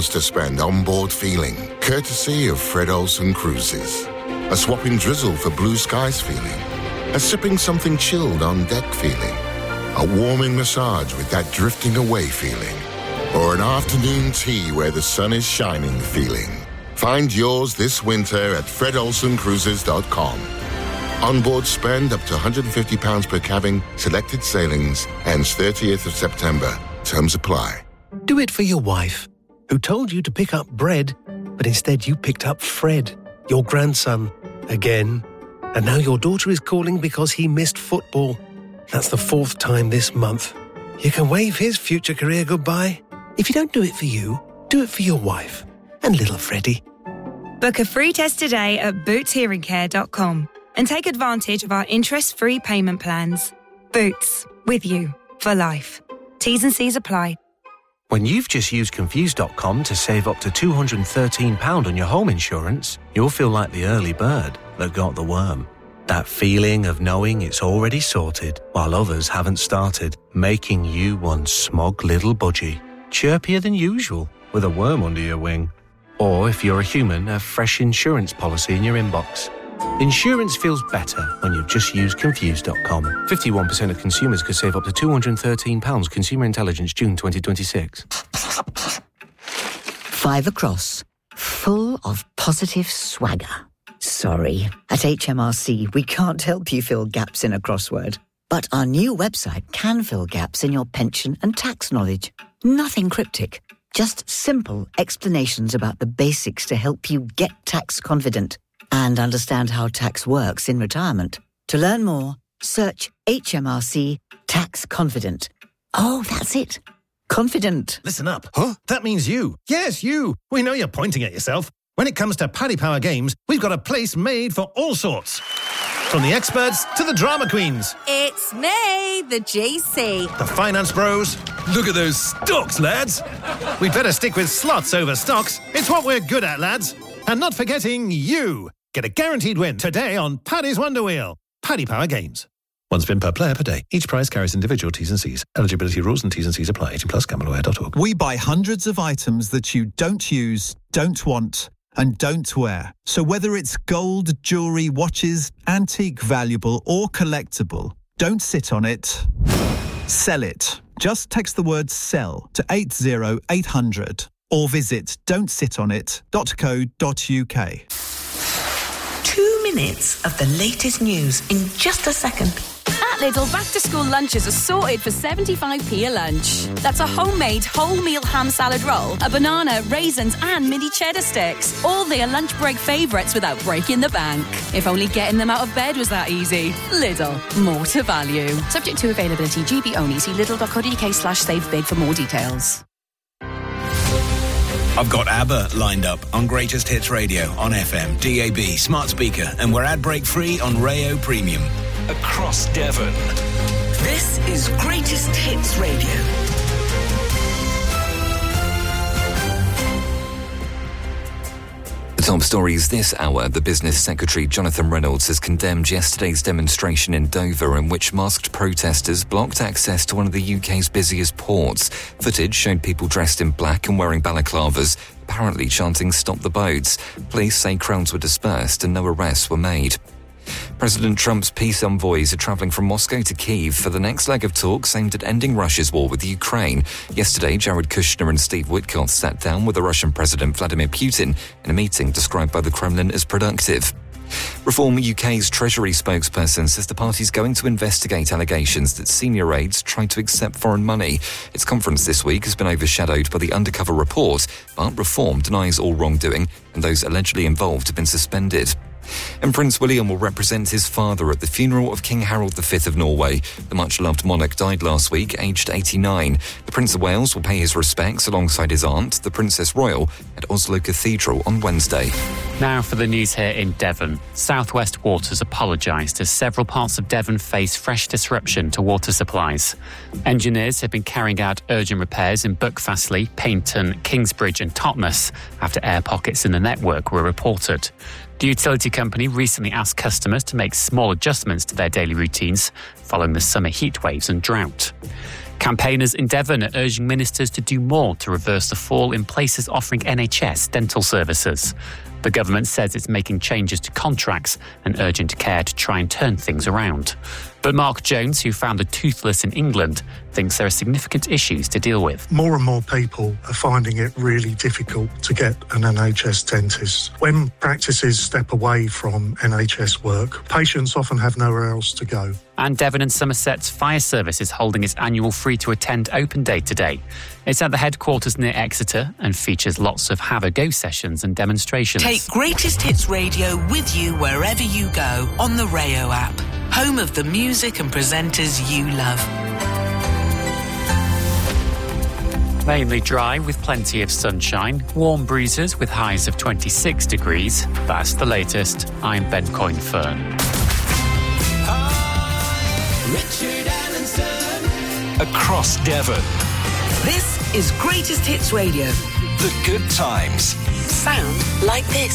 to spend on board feeling, courtesy of Fred Olsen Cruises. A swapping drizzle for blue skies feeling. A sipping something chilled on deck feeling. A warming massage with that drifting away feeling. Or an afternoon tea where the sun is shining feeling. Find yours this winter at fredolsencruises.com. Onboard spend up to £150 per cabin, selected sailings, ends 30th of September. Terms apply. Do it for your wife, who told you to pick up bread, but instead you picked up Fred, your grandson, again. And now your daughter is calling because he missed football. That's the 4th time this month. You can wave his future career goodbye. If you don't do it for you, do it for your wife and little Freddie. Book a free test today at bootshearingcare.com and take advantage of our interest-free payment plans. Boots, with you for life. T's and C's apply. When you've just used Confused.com to save up to £213 on your home insurance, you'll feel like the early bird that got the worm. That feeling of knowing it's already sorted while others haven't started, making you one smug little budgie, chirpier than usual with a worm under your wing. Or if you're a human, a fresh insurance policy in your inbox. Insurance feels better when you've just used Confused.com. 51% of consumers could save up to £213. Consumer Intelligence, June 2026. 5 across. Full of positive swagger. Sorry. At HMRC, we can't help you fill gaps in a crossword. But our new website can fill gaps in your pension and tax knowledge. Nothing cryptic. Just simple explanations about the basics to help you get tax confident and understand how tax works in retirement. To learn more, search HMRC Tax Confident. Oh, that's it. Confident. Listen up. Huh? That means you. Yes, you. We know you're pointing at yourself. When it comes to Paddy Power Games, we've got a place made for all sorts. From the experts to the drama queens. It's me, the GC. The finance bros. Look at those stocks, lads. We'd better stick with slots over stocks. It's what we're good at, lads. And not forgetting you. Get a guaranteed win today on Paddy's Wonder Wheel. Paddy Power Games. One spin per player per day. Each prize carries individual T's and C's. Eligibility rules and T's and C's apply. 18 plus gambleware.org. We buy hundreds of items that you don't use, don't want, and don't wear. So whether it's gold, jewellery, watches, antique, valuable or collectible, don't sit on it. Sell it. Just text the word SELL to 80800 or visit don'tsitonit.co.uk. 2 minutes of the latest news in just a second. At Lidl, back-to-school lunches are sorted for 75p a lunch. That's a homemade whole-meal ham salad roll, a banana, raisins and mini cheddar sticks. All their lunch break favourites without breaking the bank. If only getting them out of bed was that easy. Lidl, more to value. Subject to availability, GB only. See lidl.co.uk/save big for more details. I've got ABBA lined up on Greatest Hits Radio on FM, DAB, smart speaker, and we're ad break free on Rayo Premium. Across Devon. This is Greatest Hits Radio. The top stories this hour. The Business Secretary Jonathan Reynolds has condemned yesterday's demonstration in Dover in which masked protesters blocked access to one of the UK's busiest ports. Footage showed people dressed in black and wearing balaclavas, apparently chanting "Stop the boats." Police say crowds were dispersed and no arrests were made. President Trump's peace envoys are travelling from Moscow to Kyiv for the next leg of talks aimed at ending Russia's war with Ukraine. Yesterday, Jared Kushner and Steve Witkoff sat down with the Russian President Vladimir Putin in a meeting described by the Kremlin as productive. Reform UK's Treasury spokesperson says the party's going to investigate allegations that senior aides tried to accept foreign money. Its conference this week has been overshadowed by the undercover report, but Reform denies all wrongdoing and those allegedly involved have been suspended. And Prince William will represent his father at the funeral of King Harold V of Norway. The much-loved monarch died last week, aged 89. The Prince of Wales will pay his respects alongside his aunt, the Princess Royal, at Oslo Cathedral on Wednesday. Now for the news here in Devon. South West Waters apologised as several parts of Devon face fresh disruption to water supplies. Engineers have been carrying out urgent repairs in Buckfastleigh, Paynton, Kingsbridge and Totnes after air pockets in the network were reported. The utility company recently asked customers to make small adjustments to their daily routines following the summer heat waves and drought. Campaigners in Devon are urging ministers to do more to reverse the fall in places offering NHS dental services. The government says it's making changes to contracts and urgent care to try and turn things around. But Mark Jones, who founded Toothless in England, thinks there are significant issues to deal with. More and more people are finding it really difficult to get an NHS dentist. When practices step away from NHS work, patients often have nowhere else to go. And Devon and Somerset's fire service is holding its annual free-to-attend open day today. It's at the headquarters near Exeter and features lots of have-a-go sessions and demonstrations. Take Greatest Hits Radio with you wherever you go on the Rayo app, home of the music and presenters you love. Mainly dry with plenty of sunshine, warm breezes with highs of 26 degrees. That's the latest. I'm Ben Coyne-Fern. Richard Allenson. Across Devon. This is Greatest Hits Radio. The good times. Sound like this.